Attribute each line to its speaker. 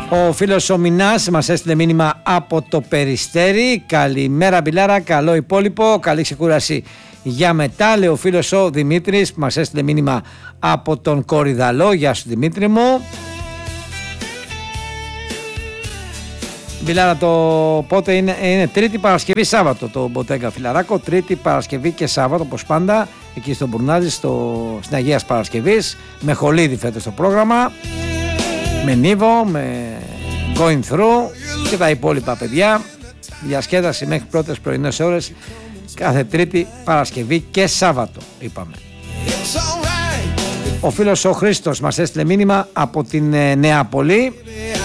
Speaker 1: Ο φίλος ο Μινάς μας έστειλε μήνυμα από το Περιστέρι. Καλημέρα Μπιλάρα, καλό υπόλοιπο, καλή ξεκούραση για μετά. Λέει ο φίλος ο Δημήτρης που μας έστειλε μήνυμα από τον Κορυδαλό. Γεια σου Δημήτρη μου. Μπιλάρα, το πότε είναι Τρίτη, Παρασκευή, Σάββατο το Μποτέγκα Φιλαράκο. Τρίτη, Παρασκευή και Σάββατο όπως πάντα εκεί στον Μπουρνάζη, στην Αγίας Παρασκευής. Με Χολίδη φέτος το πρόγραμμα, με Νίβο, με Going Through και τα υπόλοιπα παιδιά. Διασκέδαση μέχρι πρώτες πρωινές ώρες κάθε Τρίτη, Παρασκευή και Σάββατο είπαμε. Ο φίλος ο Χρήστος μας έστειλε μήνυμα από την Νεάπολη.